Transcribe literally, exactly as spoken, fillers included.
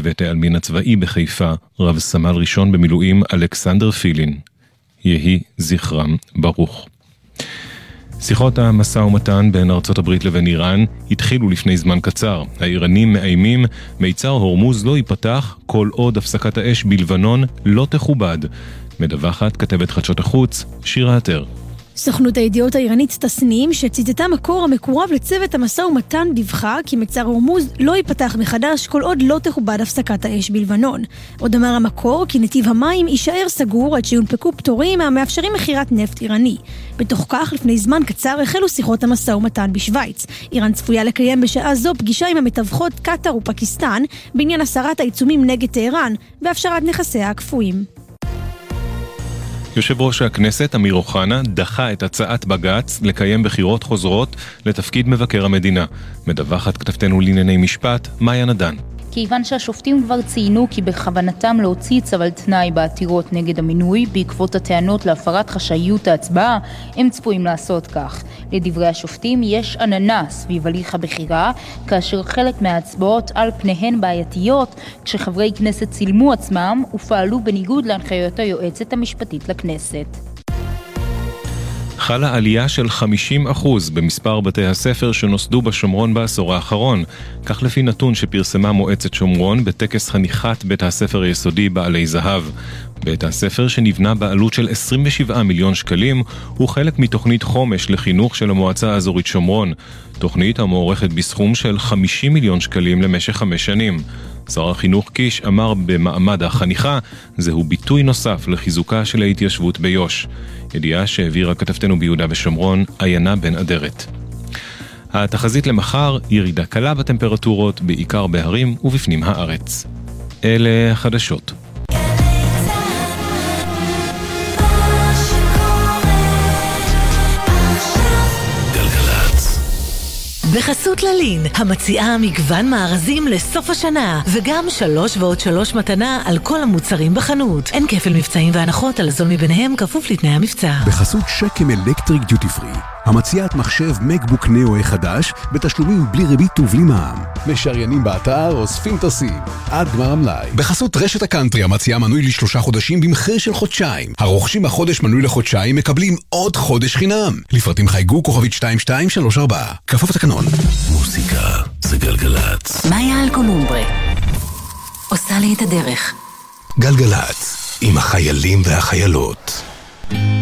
בבית העלמין הצבאי בחיפה, רב סמל ראשון במילואים אלכסנדר פילין. יהי זכרם ברוך. שיחות המשא ומתן בין ארצות הברית לבין איראן התחילו לפני זמן קצר. האיראנים מאיימים, מיצר הורמוז לא ייפתח כל עוד הפסקת האש בלבנון לא תכובד. מדווחת כתבת חדשות החוץ, שירה התר. סוכנות הידיעות האיראנית תסנים, שציטטה מקור המקורב לצוות המשא ומתן, דיווחה כי מצר הורמוז לא ייפתח מחדש כל עוד לא תכובד הפסקת האש בלבנון. עוד אמר המקור כי נתיב המים יישאר סגור עד שיונפקו פטורים המאפשרים מחירת נפט איראני. בתוך כך, לפני זמן קצר החלו שיחות המשא ומתן בשוויץ. איראן צפויה לקיים בשעה זו פגישה עם המתווכות קטר ופקיסטן בעניין הסרת העיצומים נגד טהרן והפשרת נכסיה הקפואים. יושב ראש הכנסת אמיר אוחנה דחה את הצעת בג"ץ לקיים בחירות חוזרות לתפקיד מבקר המדינה. מדווחת כתבתנו לענייני משפט, מאיה נדן. כיוון שהשופטים כבר ציינו כי בכוונתם להוציא צו על תנאי בעתירות נגד המינוי בעקבות הטענות להפרת חשאיות ההצבעה, הם צפויים לעשות כך. לדברי השופטים יש עננה סביב הליך הבחירה, כאשר חלק מההצבעות על פניהן בעייתיות, כשחברי כנסת צילמו עצמם ופעלו בניגוד להנחיות היועצת המשפטית לכנסת. חלה עלייה של חמישים אחוז במספר בתי הספר שנוסדו בשומרון בעשור האחרון, כך לפי נתון שפרסמה מועצת שומרון בטקס חניכת בית הספר היסודי בעלי זהב. בית הספר שנבנה בעלות של עשרים ושבעה מיליון שקלים הוא חלק מתוכנית חומש לחינוך של המועצה האזורית שומרון, תוכנית המוערכת בסכום של חמישים מיליון שקלים למשך חמש שנים. שר החינוך קיש אמר במעמד החניכה, זהו ביטוי נוסף לחיזוקה של ההתיישבות ביוש. ידיעה שהעבירה כתבתנו ביהודה ושומרון, עיינה בן אדרת. התחזית למחר, ירידה קלה בטמפרטורות, בעיקר בהרים ובפנים הארץ. אלה החדשות. בחסות ללין, המציעה מגוון מארזים לסוף השנה, וגם שלוש ועוד שלוש מתנה על כל המוצרים בחנות. אין כפל מבצעים והנחות, על זול מביניהם כפוף לתנאי המבצע. בחסות שקם אלקטריק דיוטי פרי, המציעת מחשב מקבוק נאו חדש, בתשלומים בלי ריבית ובלי מע"מ. משריינים באתר, אוספים טסים, עד גמר המלאי. בחסות רשת הקאנטרי, המציעה מנוי לשלושה חודשים במחיר של חודשיים. הרוכשים החודש מנוי לחודשיים מקבלים עוד חודש חינם. לפרטים חייגו כוכבית שתיים שתיים שלוש ארבע. כפוף תקנון. מוזיקה זה גלגלץ. מאיה אלקונומברה עושה לי את הדרך. גלגלץ עם החיילים והחיילות.